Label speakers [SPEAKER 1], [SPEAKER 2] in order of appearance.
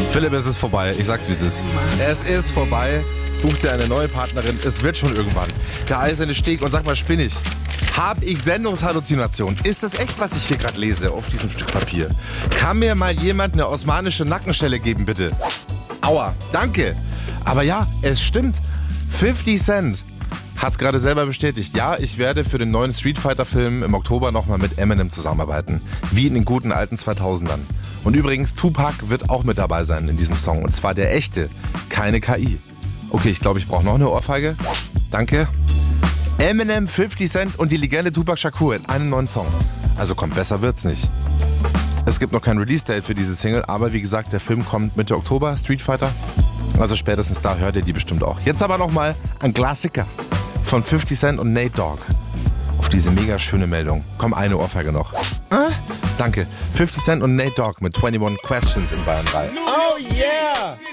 [SPEAKER 1] Philipp, es ist vorbei. Ich sag's, wie es ist. Es ist vorbei. Such dir eine neue Partnerin. Es wird schon irgendwann. Der eiserne Steg. Und sag mal, spinne ich? Hab ich Sendungshalluzination? Ist das echt, was ich hier gerade lese auf diesem Stück Papier? Kann mir mal jemand eine osmanische Nackenstelle geben, bitte? Aua, danke. Aber ja, es stimmt. 50 Cent hat's gerade selber bestätigt. Ja, ich werde für den neuen Street Fighter Film im Oktober nochmal mit Eminem zusammenarbeiten. Wie in den guten alten 2000ern. Und übrigens, Tupac wird auch mit dabei sein in diesem Song. Und zwar der echte, keine KI. Okay, ich glaube, ich brauche noch eine Ohrfeige. Danke. Eminem, 50 Cent und die Legende Tupac Shakur in einem neuen Song. Also komm, besser wird's nicht. Es gibt noch kein Release-Date für diese Single, aber wie gesagt, der Film kommt Mitte Oktober, Street Fighter. Also spätestens da hört ihr die bestimmt auch. Jetzt aber nochmal ein Klassiker von 50 Cent und Nate Dogg. Auf diese mega schöne Meldung. Komm, eine Ohrfeige noch. Danke. 50 Cent und Nate Dogg mit 21 Questions in Bayern 3.
[SPEAKER 2] Oh yeah!